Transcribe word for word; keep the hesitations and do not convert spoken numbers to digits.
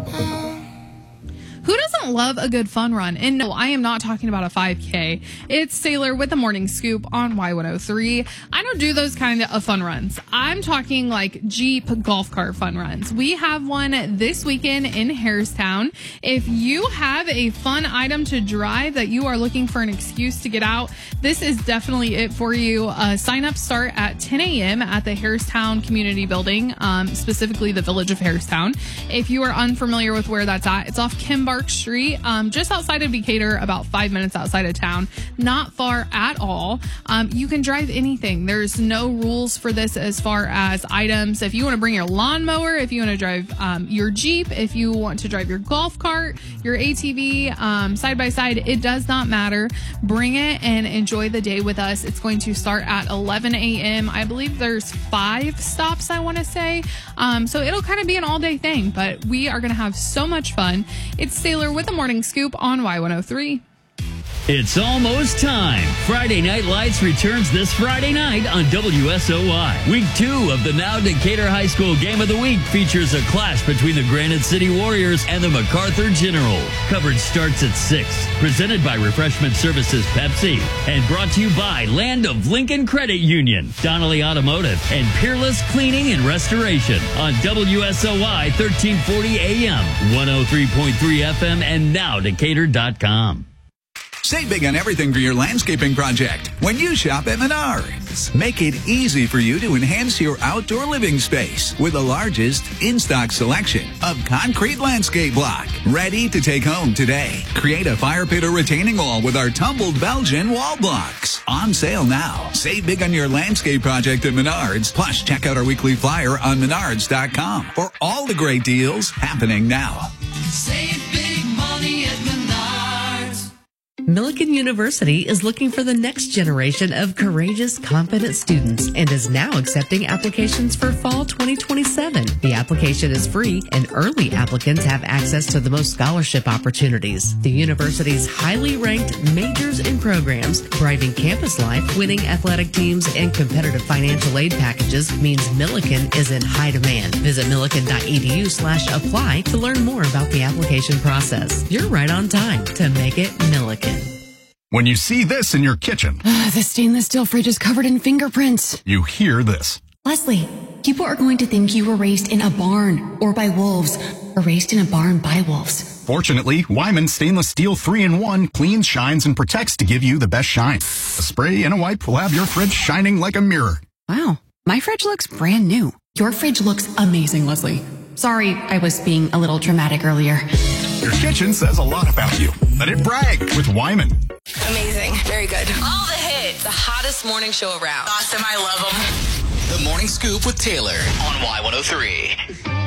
Who doesn't love a good fun run? And no, I am not talking about a five K. It's Taylor with the Morning Scoop on Y one oh three. I don't do those kind of fun runs. I'm talking like Jeep golf cart fun runs. We have one this weekend in Harristown. If you have a fun item to drive that you are looking for an excuse to get out, this is definitely it for you. Uh, sign-ups start at ten a.m. at the Harristown Community Building, um, specifically the Village of Harristown. If you are unfamiliar with where that's at, it's off Kimbark Street, um, just outside of Decatur, about five minutes outside of town. Not far at all. Um, you can drive anything. There's no rules for this as far as items. If you want to bring your lawnmower, if you want to drive um, your Jeep, if you want to drive your golf cart, your A T V, um, side by side, it does not matter. Bring it and enjoy the day with us. It's going to start at eleven a.m. I believe there's five stops, I want to say. Um, so it'll kind of be an all-day thing, but we are going to have so much fun. It's Taylor with the Morning Scoop on Y one oh three. It's almost time. Friday Night Lights returns this Friday night on W S O Y. Week two of the now Decatur High School Game of the Week features a clash between the Granite City Warriors and the MacArthur General. Coverage starts at six. Presented by Refreshment Services Pepsi. And brought to you by Land of Lincoln Credit Union, Donnelly Automotive, and Peerless Cleaning and Restoration on W S O Y thirteen forty A M, one oh three point three F M, and now Decatur dot com. Save big on everything for your landscaping project when you shop at Menards. Make it easy for you to enhance your outdoor living space with the largest in-stock selection of concrete landscape block. Ready to take home today. Create a fire pit or retaining wall with our tumbled Belgian wall blocks. On sale now. Save big on your landscape project at Menards. Plus, check out our weekly flyer on Menards dot com for all the great deals happening now. Save big money at Menards. Millikan University is looking for the next generation of courageous, confident students and is now accepting applications for fall twenty twenty-seven. The application is free and early applicants have access to the most scholarship opportunities. The university's highly ranked majors and programs, thriving campus life, winning athletic teams, and competitive financial aid packages means Millikan is in high demand. Visit millikan.edu slash apply to learn more about the application process. You're right on time to make it Millikan. When you see this in your kitchen, uh, the stainless steel fridge is covered in fingerprints. You hear this. Leslie, people are going to think you were raised in a barn or by wolves or raised in a barn by wolves. Fortunately, Wyman Stainless Steel three in one cleans, shines, and protects to give you the best shine. A spray and a wipe will have your fridge shining like a mirror. Wow, my fridge looks brand new. Your fridge looks amazing, Leslie. Sorry, I was being a little dramatic earlier. Your kitchen says a lot about you. Let it brag with Wyman. Amazing. Very good. All the hits. The hottest morning show around. Awesome. I love them. The Morning Scoop with Taylor on Y one oh three.